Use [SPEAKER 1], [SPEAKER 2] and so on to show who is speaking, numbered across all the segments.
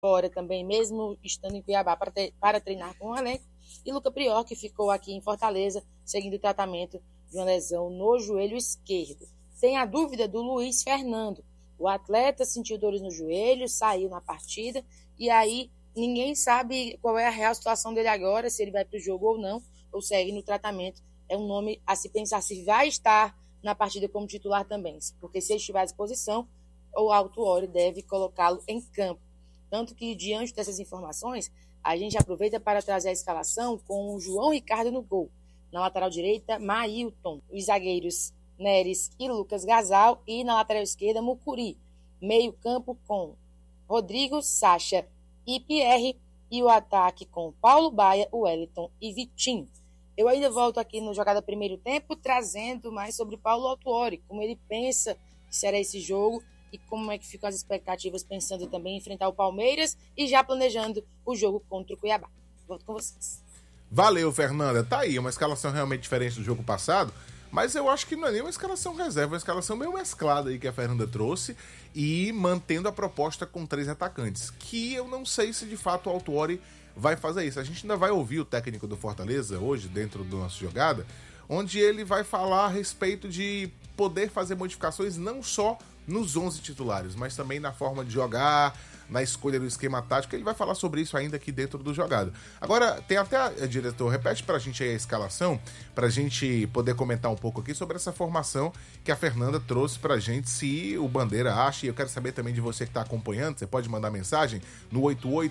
[SPEAKER 1] fora também, mesmo estando em Cuiabá para treinar com o elenco, e Luca Prior, que ficou aqui em Fortaleza, seguindo o tratamento de uma lesão no joelho esquerdo. Tem a dúvida do Luiz Fernando. O atleta sentiu dores no joelho, saiu na partida, e aí ninguém sabe qual é a real situação dele agora, se ele vai para o jogo ou não, ou segue no tratamento. É um nome a se pensar se vai estar na partida como titular também, porque se ele estiver à disposição, o Autuori deve colocá-lo em campo. Tanto que, diante dessas informações, a gente aproveita para trazer a escalação com o João Ricardo no gol. Na lateral direita, Mailton. Os zagueiros Neres e Lucas Gasal. E na lateral esquerda, Mucuri. Meio campo com Rodrigo, Sacha e Pierre. E o ataque com Paulo Baia, Wellington e Vitinho. Eu ainda volto aqui no Jogada Primeiro Tempo, trazendo mais sobre Paulo Autuori, como ele pensa que será esse jogo e como é que ficam as expectativas, pensando também em enfrentar o Palmeiras e já planejando o jogo contra o Cuiabá. Volto com vocês.
[SPEAKER 2] Valeu, Fernanda. Tá aí, uma escalação realmente diferente do jogo passado, mas eu acho que não é nem uma escalação reserva, é uma escalação meio mesclada aí que a Fernanda trouxe e mantendo a proposta com 3 atacantes, que eu não sei se de fato o Autuori vai fazer isso. A gente ainda vai ouvir o técnico do Fortaleza hoje, dentro da nossa jogada, onde ele vai falar a respeito de poder fazer modificações não só nos 11 titulares, mas também na forma de jogar, na escolha do esquema tático. Ele vai falar sobre isso ainda aqui dentro do Jogado. Agora, tem até, diretor, repete pra gente aí a escalação, pra gente poder comentar um pouco aqui sobre essa formação que a Fernanda trouxe pra gente, se o Bandeira acha, e eu quero saber também de você que tá acompanhando, você pode mandar mensagem no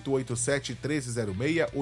[SPEAKER 2] 8887-1306,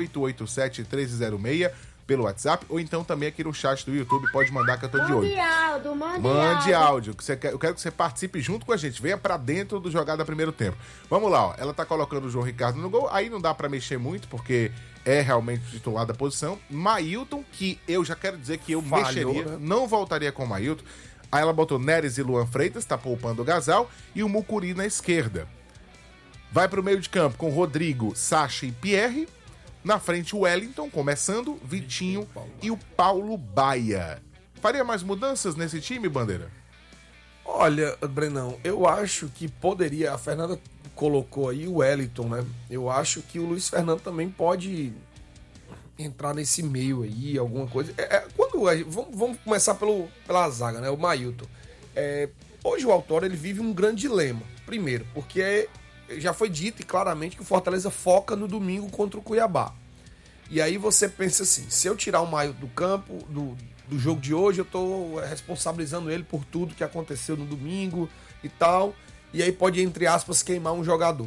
[SPEAKER 2] 8887-1306, pelo WhatsApp, ou então também aqui no chat do YouTube, pode mandar que eu tô de olho. Mande áudio. Eu quero que você participe junto com a gente, venha pra dentro do Jogada Primeiro Tempo. Vamos lá, ó. Ela tá colocando o João Ricardo no gol, aí não dá pra mexer muito, porque é realmente o titular da posição. Mailton, que eu já quero dizer que eu mexeria, né? Não voltaria com o Mailton. Aí ela botou Neres e Luan Freitas, tá poupando o Gasal, e o Mucuri na esquerda. Vai pro meio de campo com Rodrigo, Sacha e Pierre. Na frente, o Wellington, começando, Vitinho e o Paulo Baia. Faria mais mudanças nesse time, Bandeira?
[SPEAKER 3] Olha, Brenão, eu acho que poderia... A Fernanda colocou aí o Wellington, né? Eu acho que o Luiz Fernando também pode entrar nesse meio aí, alguma coisa. Vamos começar pela zaga, né? O Mailton. Hoje o Autuori, ele vive um grande dilema. Primeiro, porque já foi dito e claramente que o Fortaleza foca no domingo contra o Cuiabá. E aí você pensa assim, se eu tirar o Mailton do campo, do jogo de hoje, eu tô responsabilizando ele por tudo que aconteceu no domingo e tal, e aí pode, entre aspas, queimar um jogador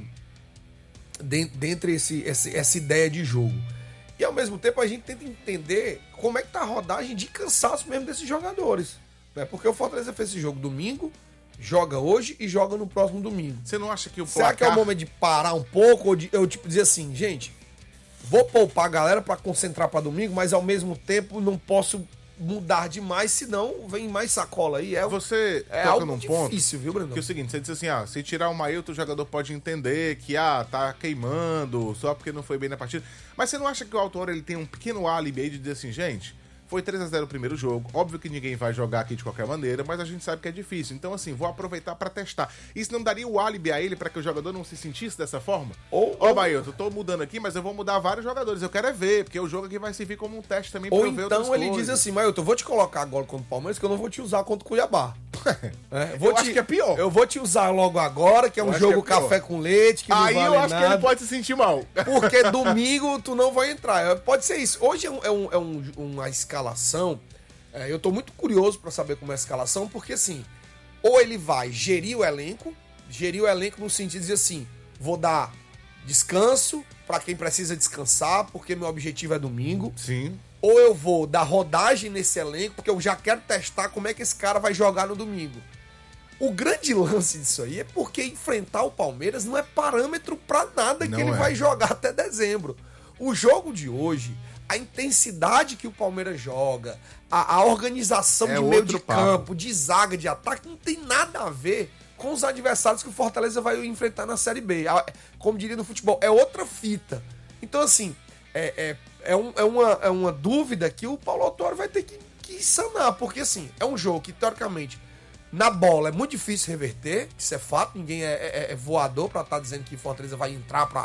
[SPEAKER 3] dentre essa ideia de jogo. E ao mesmo tempo a gente tenta entender como é que tá a rodagem de cansaço mesmo desses jogadores, né? Porque o Fortaleza fez esse jogo domingo, joga hoje e joga no próximo domingo.
[SPEAKER 2] Você não acha que o
[SPEAKER 3] Será que é o momento de parar um pouco, ou de eu dizer assim, gente, vou poupar a galera para concentrar para domingo, mas ao mesmo tempo não posso mudar demais, senão vem mais sacola aí.
[SPEAKER 2] Você
[SPEAKER 3] é
[SPEAKER 2] toca
[SPEAKER 3] algo
[SPEAKER 2] num
[SPEAKER 3] difícil,
[SPEAKER 2] ponto,
[SPEAKER 3] viu, Brandão?
[SPEAKER 2] que é o seguinte, você disse assim, se tirar o Mailton, o jogador pode entender que, tá queimando, só porque não foi bem na partida. Mas você não acha que o Autuori, ele tem um pequeno álibi aí de dizer assim, gente, foi 3-0 o primeiro jogo, óbvio que ninguém vai jogar aqui de qualquer maneira, mas a gente sabe que é difícil, então assim, vou aproveitar pra testar. Isso não daria o álibi a ele pra que o jogador não se sentisse dessa forma? Mailton, tô mudando aqui, mas eu vou mudar vários jogadores, eu quero ver, porque o jogo aqui vai servir como um teste também pra eu ver outras coisas.
[SPEAKER 3] Ou então ele diz assim, Mailton, eu vou te colocar agora contra o Palmeiras, que eu não vou te usar contra o Cuiabá.
[SPEAKER 2] Acho que é pior.
[SPEAKER 3] Eu vou te usar logo agora, que é um jogo café com leite, que não vale nada. Aí eu acho que ele
[SPEAKER 2] pode se sentir mal.
[SPEAKER 3] Porque domingo tu não vai entrar. Pode ser isso. Hoje é uma escalação. Eu tô muito curioso pra saber como é a escalação, porque assim, ou ele vai gerir o elenco no sentido de dizer assim, vou dar descanso pra quem precisa descansar, porque meu objetivo é domingo.
[SPEAKER 2] Sim.
[SPEAKER 3] Ou eu vou dar rodagem nesse elenco, porque eu já quero testar como é que esse cara vai jogar no domingo. O grande lance disso aí é porque enfrentar o Palmeiras não é parâmetro pra nada que ele vai jogar até dezembro. O jogo de hoje, a intensidade que o Palmeiras joga, a organização de meio de campo, de zaga, de ataque, não tem nada a ver com os adversários que o Fortaleza vai enfrentar na Série B. Como diria no futebol, é outra fita. Então, assim, é uma dúvida que o Paulo Autuori vai ter que sanar, porque, assim, é um jogo que, teoricamente, Na bola é muito difícil reverter, isso é fato, ninguém é voador pra estar dizendo que Fortaleza vai entrar